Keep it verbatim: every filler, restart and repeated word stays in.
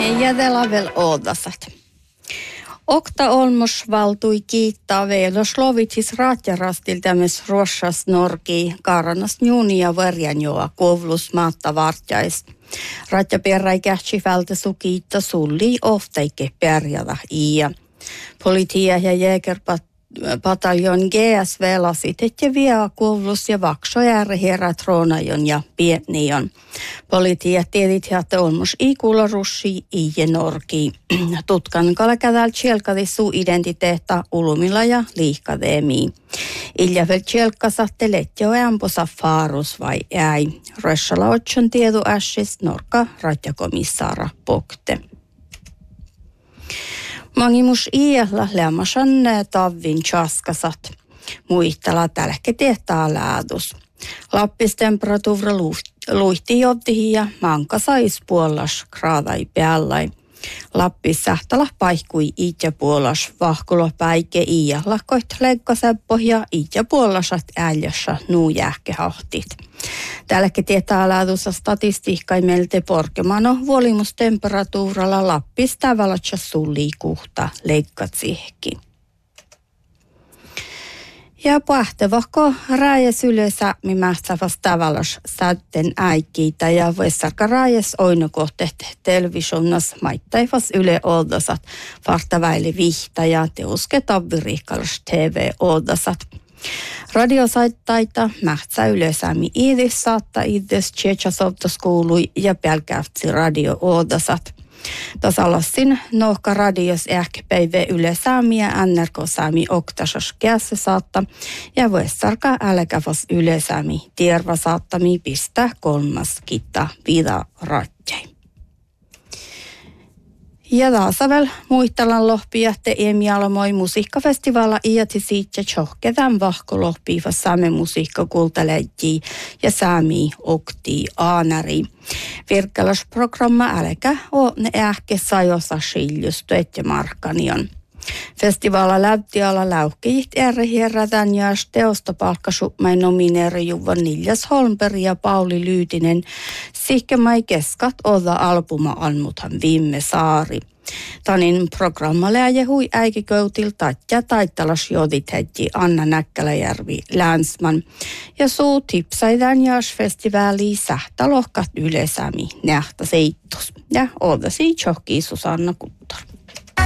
Ja dela väl ådasat. Okta olmos valtui kiittää velos lovitis raatjarastil tämmöis ruossas norki karanas juunia varjanjoa kovlus maatta vartjais. Raatjaperrai kähtsi vältä su kiitta sulli oftaike pärjätä iä. Politia ja jägerpat pataljon G S V lasit ja vielä kovlus ja vaksojärre herrat roonajon ja pietnijon. Politia tiedit että olmus ikulla russi iä norki. Tutkan kalkädäl tjelkadi su identiteetta ulumilla ja liikadeemi. Ilja vel tjelkasatte letjo amposa faarus vai äi. Rössala otson tiedu ässis norka ratjakomissaara pokte. Mangimus iällä lämmasan tavvin chaskasat. Muistella tälke tehtaa läädus. Lappis temperatuura luihti jobdihin ja manka sais puolas graadai päällai. Lappis sähtala paikui itse puolas vahkulo päike iällä koit leikkaseppo ja itse puolasat äljässä nuu jähkehahtit. Tälläkin tietää laadussa statistiikka meiltä porkemano vuolimustemperatuuralla Lappis tavallatsa sulli kuhta leikkatsihki. Ja pahtevahko raajas ylösä mimästä vastavallas säytten äikiitä ja voissarka raajas oinokohteet televisionas maittaivas yle oldasat vartaväili vihta ja teuske tavirikkalas T V-oldasat. Radiosaittaita mähtsä ylösämi iidis saatta iidis tjetsasovtoskoului ja pelkäftsi radio-oldasat. Tasalassin nohka radios ähkepäivä ylösäämiä N R K-säämi oktasas kässä saatta ja voissarka älkävas ylösäämi tierva saattami pistää kolmas kitta vida ratjai. Ja taasavel muistelan lohpia te emialmoi musiikkafestivaalla iäti siitä tjohkedän vahko lohpiiva saame musiikka kultaleji ja saami okti aanari. Virkkelasprogramma älkä o ne ähke sajosa skiljustu etje markkanion. Festivaala läptiala läuhkijit ärrihierrätän ja teosta palkkasupmain nomineeri Juva Niljas Holmberg ja Pauli Lyytinen sihkemai keskat olla albuma anmuthan viime saari. Tanin programma läjehui äikiköytil tatja taittalas jodit heti Anna Näkkäläjärvi Länsman ja suu tipsaidan jaas-festivaali sähtä lohkat ylesämi nähtä seittos ja odasi tjohki Susanna Kuttor.